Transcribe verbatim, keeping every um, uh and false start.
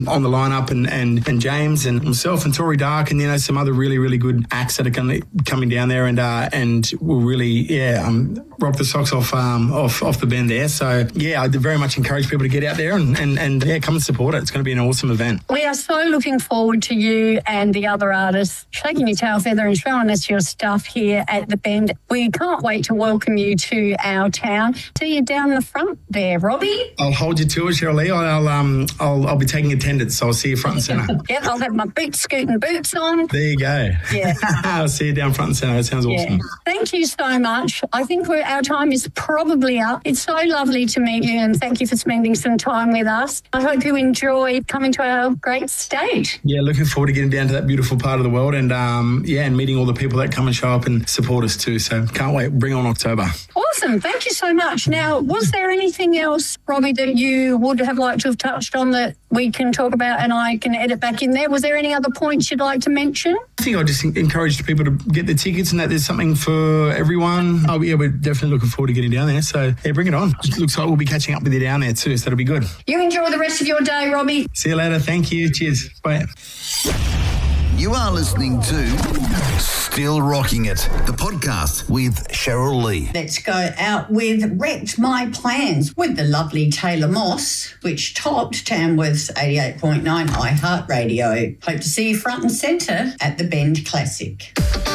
on the lineup, and, and, and James and myself and Tori Dark and, you know, some other really, really good acts that are coming, coming down there and uh, and will really, yeah, um, rock the socks off um, off off the bend there. So, yeah, I very much encourage people to get out there and, and, and yeah, come and support it. It's going to be an awesome event. We are so looking forward to you and the other artists shaking your tail feather and showing us your stuff here at the Bend. We can't wait to welcome you to our town. See you down the front there, Robbie. I'll hold you to it, Cheryl Lee. I'll um I'll I'll be taking attendance, so I'll see you front and centre. Yep, I'll have my boot scooting boots on. There you go. Yeah. I'll see you down front and centre. That sounds yeah. awesome. Thank you so much. I think we're, our time is probably up. It's so lovely to meet you, and thank you for spending some time with us. I hope you enjoy coming to our great state. Yeah, looking forward to getting down to that beautiful part of the world, and um yeah, and meeting all the people that come and show up and support us too. So can't wait. Bring on October. Awesome. Thank you so much. Now, was there anything else, Robbie, that you would have liked to have touched on that we can talk about and I can edit back in there? Was there any other points you'd like to mention? I think I just encourage people to get their tickets and that there's something for everyone. Oh, yeah, we're definitely looking forward to getting down there. So, yeah, bring it on. It looks like we'll be catching up with you down there too, so that'll be good. You enjoy the rest of your day, Robbie. See you later. Thank you. Cheers. Bye. You are listening to Still Rocking It, the podcast with Cheryl Lee. Let's go out with Wrecked My Plans with the lovely Taylor Moss, which topped Tamworth's eighty-eight point nine iHeartRadio. Hope to see you front and centre at the Bend Classic.